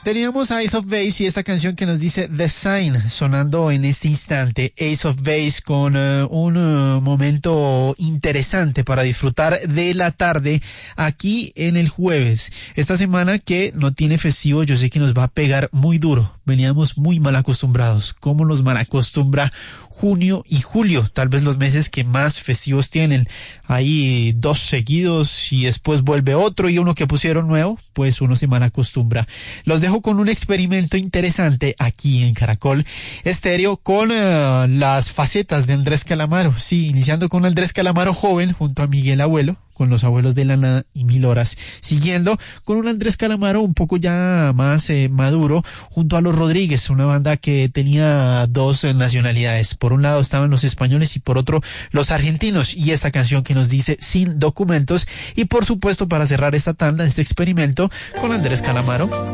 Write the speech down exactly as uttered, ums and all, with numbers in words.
Teníamos a Ace of Base y esta canción que nos dice The Sign sonando en este instante. Ace of Base con uh, un uh, momento interesante para disfrutar de la tarde aquí en el jueves. Esta semana que no tiene festivo, yo sé que nos va a pegar muy duro. Veníamos muy mal acostumbrados. ¿Cómo nos mal acostumbra junio y julio? Tal vez los meses que más festivos tienen. Hay dos seguidos y después vuelve otro y uno que pusieron nuevo, pues uno se mal acostumbra. Los dejo con un experimento interesante aquí en Caracol Estéreo con uh, las facetas de Andrés Calamaro. Sí, iniciando con Andrés Calamaro joven junto a Miguel Abuelo, con Los Abuelos de la Nada y Mil Horas, siguiendo con un Andrés Calamaro un poco ya más eh, maduro, junto a Los Rodríguez, una banda que tenía dos eh, nacionalidades. Por un lado estaban los españoles y por otro los argentinos, y esta canción que nos dice Sin Documentos, y por supuesto para cerrar esta tanda, este experimento con Andrés Calamaro.